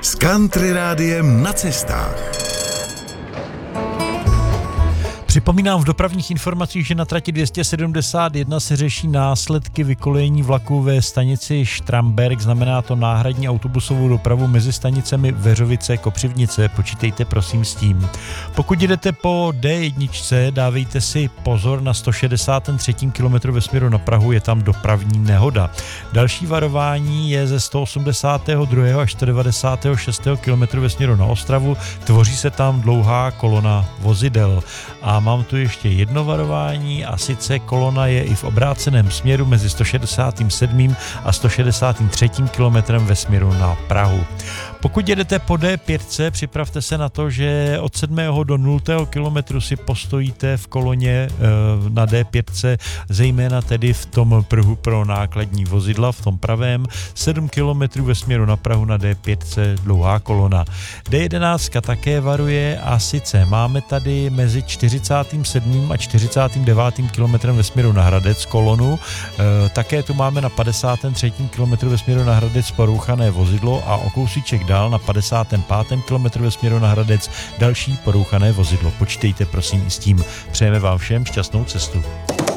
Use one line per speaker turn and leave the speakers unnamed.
s Country Rádiem na cestách.
Připomínám v dopravních informacích, že na trati 271 se řeší následky vykolejení vlaku ve stanici Štramberk, znamená to náhradní autobusovou dopravu mezi stanicemi Veřovice, Kopřivnice, počítejte prosím s tím. Pokud jdete po D1, dávejte si pozor na 163. kilometru ve směru na Prahu, je tam dopravní nehoda. Další varování je ze 182. až 196. kilometru ve směru na Ostravu, tvoří se tam dlouhá kolona vozidel. A mám tu ještě jedno varování a sice kolona je i v obráceném směru mezi 167. a 163. kilometrem ve směru na Prahu. Pokud jedete po D5, připravte se na to, že od 7. do 0. kilometru si postojíte v koloně na D5, zejména tedy v tom pruhu pro nákladní vozidla, v tom pravém, 7 kilometrů ve směru na Prahu na D5, dlouhá kolona. D11 také varuje a sice máme tady mezi 47. a 49. kilometrem ve směru na Hradec kolonu, také tu máme na 53. kilometru ve směru na Hradec porouchané vozidlo a o kousíček dál na 55. kilometru ve směru na Hradec další porouchané vozidlo. Počítejte prosím i s tím. Přejeme vám všem šťastnou cestu.